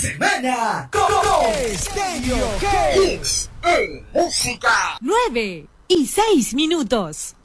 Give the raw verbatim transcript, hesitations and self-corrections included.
semana con Estéreo Hits en música. nueve y seis minutos.